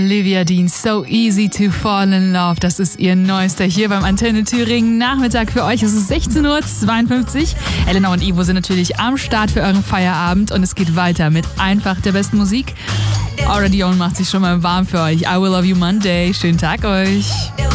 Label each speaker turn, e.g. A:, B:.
A: Olivia Dean, So Easy to Fall in Love. Das ist ihr neuester hier beim Antenne Thüringen Nachmittag für euch. Es ist 16:52 Uhr. Elena und Ivo sind natürlich am Start für euren Feierabend und es geht weiter mit einfach der besten Musik. Aura Dion macht sich schon mal warm für euch. I Will Love You Monday. Schönen Tag euch.